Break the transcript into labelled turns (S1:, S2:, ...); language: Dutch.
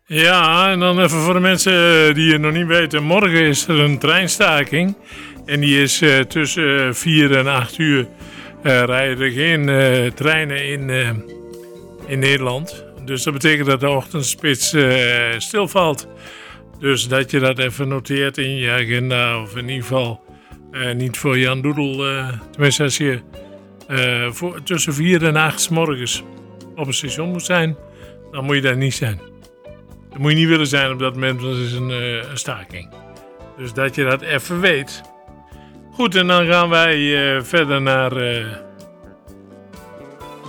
S1: Ja, en dan even voor de mensen die het nog niet weten. Morgen is er een treinstaking. En die is tussen 4 en 8 uur. Rijden er geen treinen in Nederland. Dus dat betekent dat de ochtendspits stilvalt. Dus dat je dat even noteert in je agenda. Of in ieder geval niet voor Jan Doedel. Tenminste als je tussen 4 en 8 's morgens op een station moet zijn. Dan moet je daar niet zijn. Dat moet je niet willen zijn op dat moment, want dat is een staking. Dus dat je dat even weet. Goed, en dan gaan wij verder naar